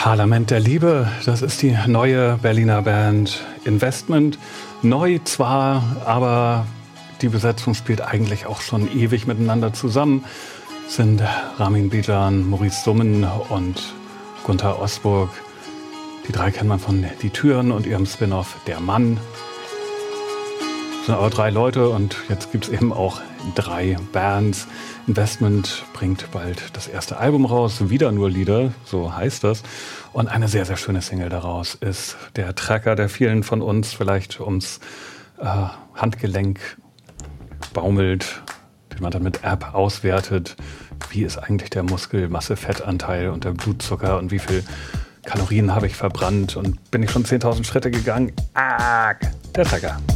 Parlament der Liebe, das ist die neue Berliner Band Investment. Neu zwar, aber die Besetzung spielt eigentlich auch schon ewig miteinander zusammen. Es sind Ramin Bijan, Maurice Summen und Gunther Osburg. Die drei kennt man von Die Türen und ihrem Spin-off Der Mann. Es sind aber 3 Leute und jetzt gibt es eben auch 3 Bands. Investment bringt bald das erste Album raus, wieder nur Lieder, so heißt das. Und eine sehr, sehr schöne Single daraus ist der Tracker, der vielen von uns vielleicht ums Handgelenk baumelt, den man dann mit App auswertet. Wie ist eigentlich der Muskelmasse-Fettanteil und der Blutzucker und wie viel Kalorien habe ich verbrannt und bin ich schon 10.000 Schritte gegangen? Der Tracker.